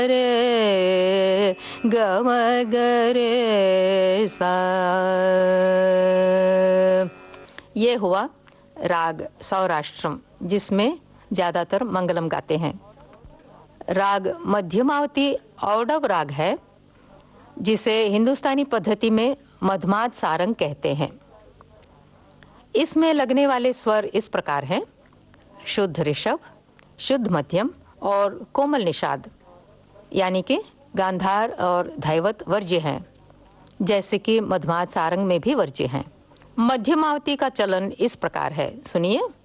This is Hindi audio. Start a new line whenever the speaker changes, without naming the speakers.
रे ग म ग रे सा। ये हुआ राग सौराष्ट्रम, जिसमें ज़्यादातर मंगलम गाते हैं। राग मध्यमावती औडव राग है, जिसे हिंदुस्तानी पद्धति में मधमाद सारंग कहते हैं। इसमें लगने वाले स्वर इस प्रकार हैं: शुद्ध ऋषभ, शुद्ध मध्यम और कोमल निषाद, यानी कि गांधार और धैवत वर्ज्य हैं, जैसे कि मधमाद सारंग में भी वर्ज्य हैं। मध्यमावती का चलन इस प्रकार है, सुनिए।